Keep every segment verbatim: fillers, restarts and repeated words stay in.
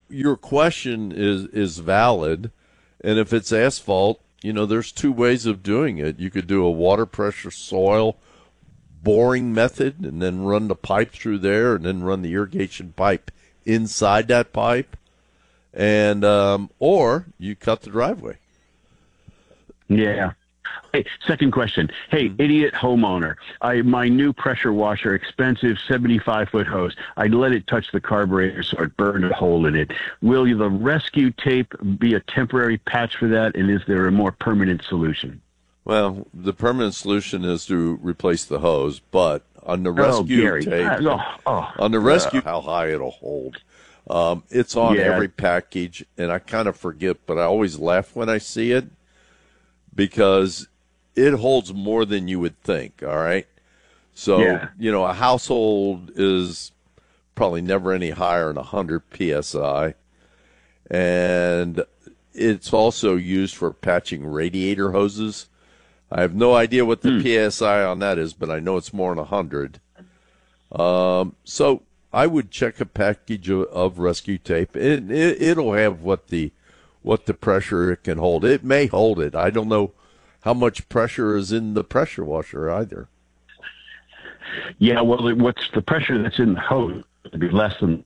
your question is is valid, and if it's asphalt, you know, there's two ways of doing it. You could do a water pressure soil boring method and then run the pipe through there and then run the irrigation pipe inside that pipe, and um, or you cut the driveway. Yeah. Hey, second question. Hey, idiot homeowner. I my new pressure washer, expensive seventy-five foot hose. I let it touch the carburetor so it burned a hole in it. Will the rescue tape be a temporary patch for that, and is there a more permanent solution? Well, the permanent solution is to replace the hose, but on the rescue oh, Gary. tape, oh, oh, on the rescue, uh, how high it'll hold. Um, it's on yeah. every package, and I kind of forget, but I always laugh when I see it because it holds more than you would think, all right? So, yeah. you know, a household is probably never any higher than one hundred P S I, and it's also used for patching radiator hoses. I have no idea what the hmm. P S I on that is, but I know it's more than one hundred. Um, so I would check a package of, of rescue tape. It, it, it'll have what the what the pressure it can hold. It may hold it. I don't know how much pressure is in the pressure washer either. Yeah, well, what's the pressure that's in the hose? It'd be less than.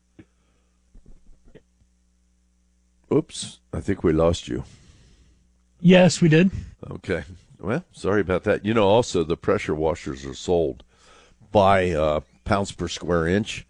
Oops, I think we lost you. Yes, we did. Okay. Well, sorry about that. You know, also the pressure washers are sold by uh, pounds per square inch.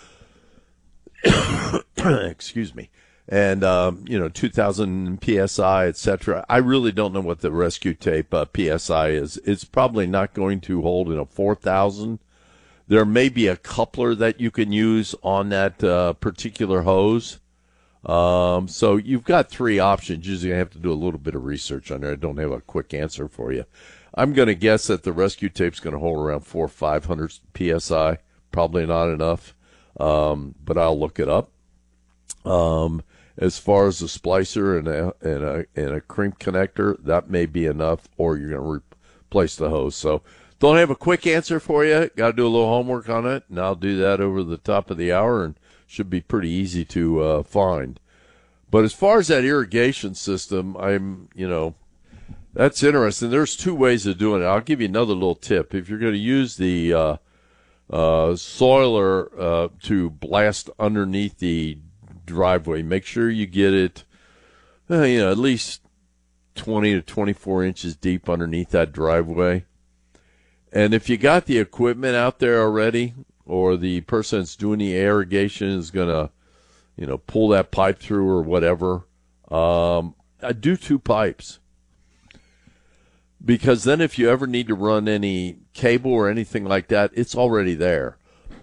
Excuse me. And, um, you know, two thousand P S I, et cetera. I really don't know what the rescue tape uh, P S I is. It's probably not going to hold in a four thousand. There may be a coupler that you can use on that uh, particular hose. Um, so you've got three options. Usually I have to do a little bit of research on there. I don't have a quick answer for you. I'm going to guess that the rescue tape's going to hold around four or five hundred P S I. Probably not enough, um, but I'll look it up. Um, as far as a splicer and a, and a, and a crimp connector, that may be enough, or you're going to re- replace the hose. So don't have a quick answer for you. Got to do a little homework on it, and I'll do that over the top of the hour, and should be pretty easy to uh, find. But as far as that irrigation system, I'm, you know, that's interesting. There's two ways of doing it. I'll give you another little tip. If you're going to use the uh, uh, soiler uh, to blast underneath the driveway, make sure you get it, uh, you know, at least twenty to twenty-four inches deep underneath that driveway. And if you got the equipment out there already, or the person that's doing the irrigation is going to, you know, pull that pipe through or whatever, um, I do two pipes. Because then if you ever need to run any cable or anything like that, it's already there.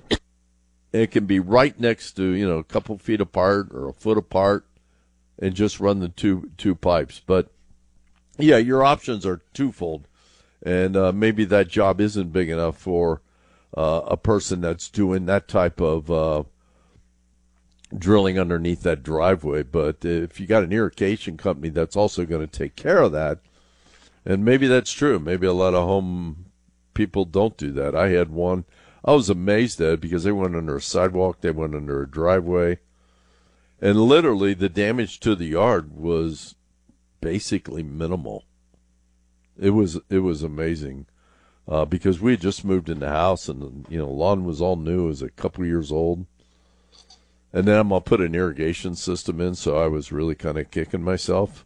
It can be right next to, you know, a couple feet apart or a foot apart, and just run the two two pipes. But, yeah, your options are twofold. And uh, maybe that job isn't big enough for uh, a person that's doing that type of uh, drilling underneath that driveway. But if you got an irrigation company that's also going to take care of that, and maybe that's true. Maybe a lot of home people don't do that. I had one. I was amazed at it because they went under a sidewalk, they went under a driveway, and literally the damage to the yard was basically minimal. It was it was amazing uh, because we had just moved in the house, and you know, lawn was all new. It was a couple years old, and then I'm gonna put an irrigation system in, so I was really kind of kicking myself.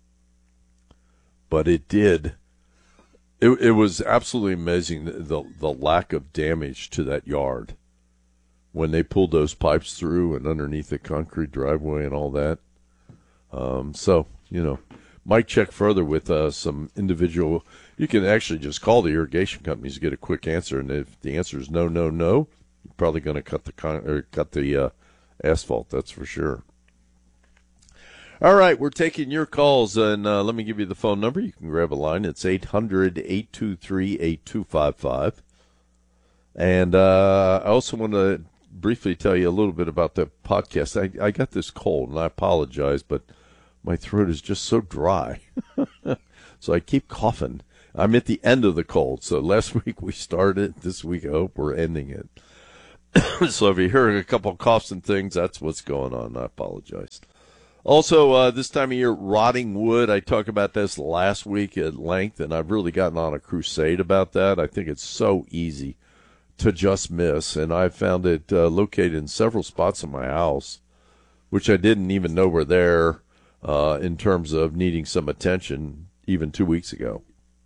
But it did. It it was absolutely amazing the, the the lack of damage to that yard when they pulled those pipes through and underneath the concrete driveway and all that. Um, so you know, might check further with uh, some individual. You can actually just call the irrigation companies to get a quick answer, and if the answer is no, no, no, you're probably going to cut the con- or cut the uh, asphalt. That's for sure. All right, we're taking your calls, and uh, let me give you the phone number. You can grab a line. It's eight hundred, eight two three, eight two five five. And uh, I also want to briefly tell you a little bit about the podcast. I, I got this cold, and I apologize, but my throat is just so dry. So I keep coughing. I'm at the end of the cold. So last week we started. This week I hope we're ending it. So if you hear a couple of coughs and things, that's what's going on. I apologize. Also, uh, this time of year, rotting wood. I talked about this last week at length, and I've really gotten on a crusade about that. I think it's so easy to just miss, and I found it uh, located in several spots in my house, which I didn't even know were there uh, in terms of needing some attention even two weeks ago.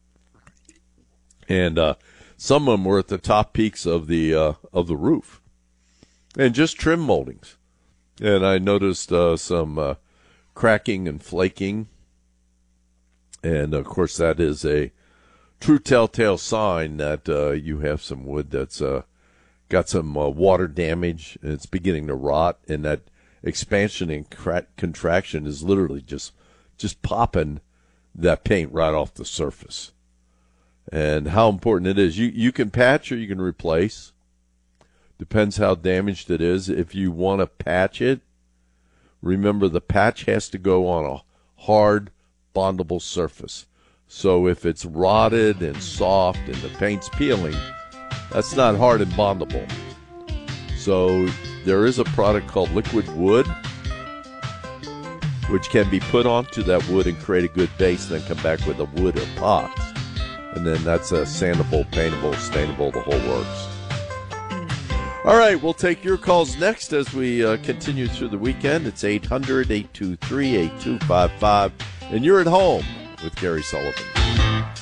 And uh, some of them were at the top peaks of the uh, of the roof, and just trim moldings. And I noticed uh, some uh, cracking and flaking, and of course that is a true telltale sign that uh, you have some wood that's uh, got some uh, water damage, and it's beginning to rot, and that expansion and cra- contraction is literally just just popping that paint right off the surface. And how important it is. You you can patch or you can replace. Depends how damaged it is. If you want to patch it, remember the patch has to go on a hard, bondable surface. So if it's rotted and soft and the paint's peeling, that's not hard and bondable. So there is a product called liquid wood, which can be put onto that wood and create a good base, then come back with a wood or pops. And then that's a sandable, paintable, stainable, the whole works. All right, we'll take your calls next as we uh, continue through the weekend. It's eight hundred, eight two three, eight two five five, and you're at home with Gary Sullivan.